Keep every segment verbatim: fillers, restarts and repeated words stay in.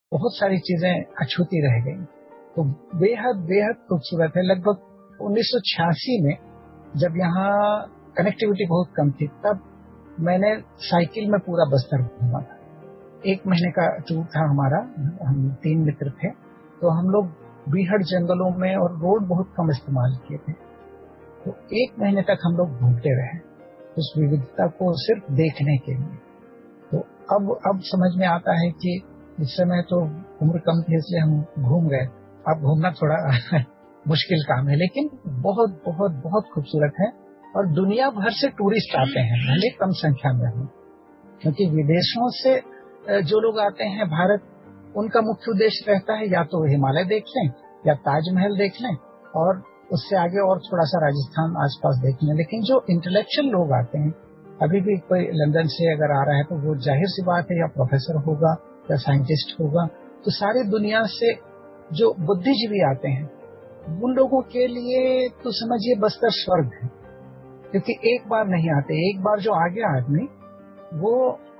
बहुत सारी चीजें अछूती रह गई। तो बेहद बेहद खूबसूरत है। लगभग उन्नीस सौ छियासी में जब यहाँ कनेक्टिविटी बहुत कम थी, तब मैंने साइकिल में पूरा बस्तर घूमा था। एक महीने का टूर था हमारा, हम तीन मित्र थे, तो हम लोग बीहड़ जंगलों में और रोड बहुत कम इस्तेमाल किए थे। तो एक महीने तक हम लोग घूमते रहे उस विविधता को सिर्फ देखने के लिए। तो अब अब समझ में आता है कि उस समय तो उम्र कम थी इसलिए हम घूम गए। अब घूमना थोड़ा मुश्किल काम है, लेकिन बहुत बहुत बहुत खूबसूरत है। और दुनिया भर से टूरिस्ट आते हैं, भले कम संख्या में हो, क्योंकि विदेशों से जो लोग आते हैं भारत, उनका मुख्य उद्देश्य रहता है या तो हिमालय देख लें या ताजमहल देख लें और उससे आगे और थोड़ा सा राजस्थान आसपास देख लें। लेकिन जो इंटेलेक्चुअल लोग आते हैं, अभी भी कोई लंदन से अगर आ रहा है तो वो जाहिर सी बात है या प्रोफेसर होगा या साइंटिस्ट होगा। तो सारी दुनिया से जो बुद्धिजीवी आते हैं, उन लोगों के लिए तो समझिए बस्तर स्वर्ग है, क्योंकि एक बार नहीं आते। एक बार जो आ गया आदमी, वो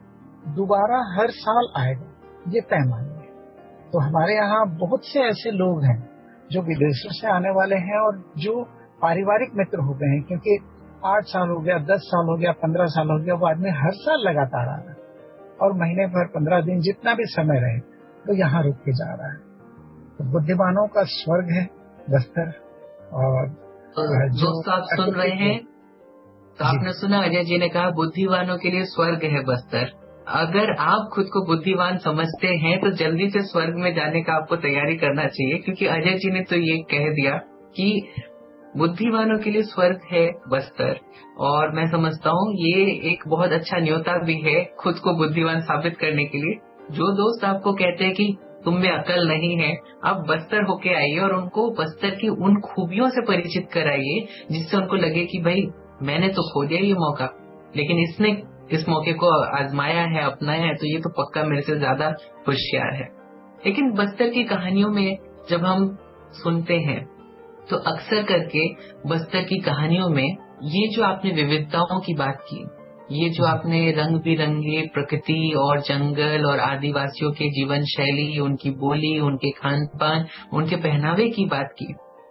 दोबारा हर साल आएगा, ये तय मानिए। तो हमारे यहाँ बहुत से ऐसे लोग हैं जो विदेशों से आने वाले हैं और जो पारिवारिक मित्र हो गए हैं, क्योंकि आठ साल हो गया, दस साल हो गया, पंद्रह साल हो गया, वो आदमी हर साल लगातार आ रहा है और महीने भर, पंद्रह दिन, जितना भी समय रहे तो यहाँ रुक के जा रहा है। तो बुद्धिमानों का स्वर्ग है बस्तर। और जो दोस्त आप सुन रहे हैं, तो आपने सुना अजय जी ने कहा बुद्धिमानों के लिए स्वर्ग है बस्तर। अगर आप खुद को बुद्धिमान समझते हैं तो जल्दी से स्वर्ग में जाने का आपको तैयारी करना चाहिए, क्योंकि अजय जी ने तो ये कह दिया कि बुद्धिमानों के लिए स्वर्ग है बस्तर। और मैं समझता हूँ ये एक बहुत अच्छा न्योता भी है खुद को बुद्धिमान साबित करने के लिए। जो दोस्त आपको कहते हैं कि तुम में अकल नहीं है, आप बस्तर होके आइए और उनको बस्तर की उन खूबियों से परिचित कराइए जिससे उनको लगे कि भाई मैंने तो खो दिया ये मौका, लेकिन इसने इस मौके को आजमाया है, अपनाया है, तो ये तो पक्का मेरे से ज्यादा होशियार है। लेकिन बस्तर की कहानियों में जब हम सुनते हैं तो अक्सर करके बस्तर की कहानियों में ये जो आपने विविधताओं की बात की, ये जो आपने रंग बिरंगे प्रकृति और जंगल और आदिवासियों के जीवन शैली, उनकी बोली, उनके खान पान, उनके पहनावे की बात की,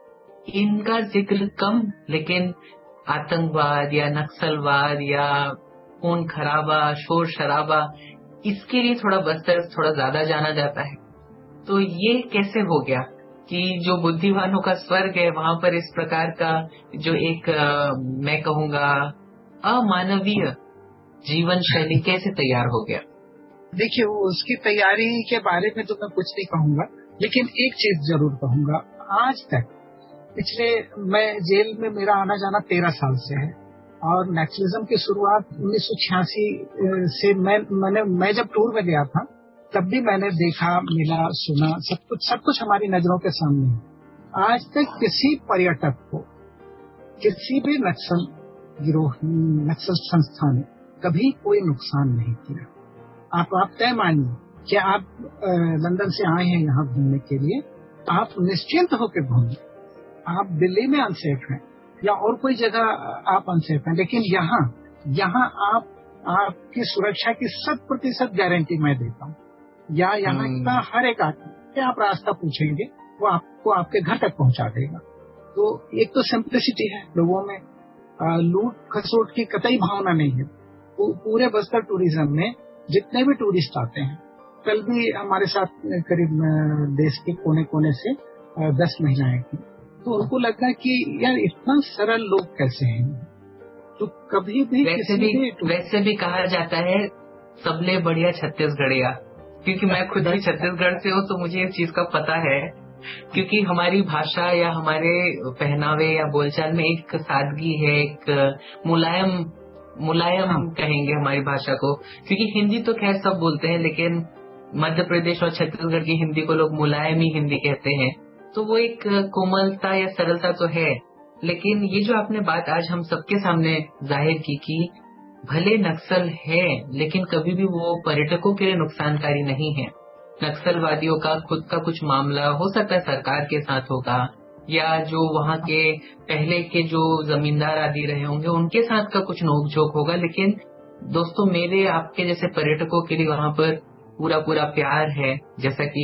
इनका जिक्र कम, लेकिन आतंकवाद या नक्सलवाद या खून खराबा, शोर शराबा, इसके लिए थोड़ा बस्तर थोड़ा ज्यादा जाना जाता है। तो ये कैसे हो गया कि जो बुद्धिमानों का स्वर्ग है वहां पर इस प्रकार का जो एक आ, मैं कहूँगा अमानवीय जीवन शैली कैसे तैयार हो गया? देखिए, उसकी तैयारी के बारे में तो मैं कुछ नहीं कहूंगा, लेकिन एक चीज जरूर कहूंगा। आज तक पिछले, मैं जेल में मेरा आना जाना तेरह साल से है और नक्सलिज्म की शुरुआत उन्नीस सौ छियासी से मैं मैंने मैं जब टूर में गया था तब भी मैंने देखा, मिला, सुना, सब कुछ सब कुछ हमारी नजरों के सामने है। आज तक किसी पर्यटक को किसी भी नक्सल गिरोह, नक्सल संस्था ने कभी कोई नुकसान नहीं किया। आप आप तय मानिए कि आप आ, लंदन से आए हैं यहाँ घूमने के लिए, आप निश्चिंत होकर घूमिए। आप दिल्ली में अनसेफ हैं या और कोई जगह आप अनसेफ हैं, लेकिन यहाँ यहाँ आप आपकी सुरक्षा की शत प्रतिशत गारंटी मैं देता हूँ। या यहाँ का हर एक आदमी, आप रास्ता पूछेंगे वो आपको आपके घर तक पहुँचा देगा। तो एक तो सिंप्लिसिटी है लोगों में, लूट खसोट की कतई भावना नहीं है। पूरे बस्तर टूरिज्म में जितने भी टूरिस्ट आते हैं, कल भी हमारे साथ करीब देश के कोने कोने से दस महिलाएं थी, तो उनको लगा कि यार इतना सरल लोग कैसे हैं। तो कभी भी वैसे भी, भी वैसे भी कहा जाता है सबले बढ़िया छत्तीसगढ़िया, क्योंकि मैं खुद भी छत्तीसगढ़ से हूँ तो मुझे इस चीज का पता है। क्योंकि हमारी भाषा या हमारे पहनावे या बोलचाल में एक सादगी है, एक मुलायम मुलायम हाँ। कहेंगे हमारी भाषा को, क्योंकि हिंदी तो खैर सब बोलते हैं, लेकिन मध्य प्रदेश और छत्तीसगढ़ की हिंदी को लोग मुलायम ही हिंदी कहते हैं। तो वो एक कोमलता या सरलता तो है। लेकिन ये जो आपने बात आज हम सबके सामने जाहिर की कि भले नक्सल है लेकिन कभी भी वो पर्यटकों के लिए नुकसानकारी नहीं है। नक्सलवादियों का खुद का कुछ मामला हो सकता है सरकार के साथ होगा, या जो वहाँ के पहले के जो जमींदार आदि रहे होंगे उनके साथ का कुछ नोकझोंक होगा। लेकिन दोस्तों, मेरे आपके जैसे पर्यटकों के लिए वहाँ पर पूरा पूरा प्यार है, जैसा कि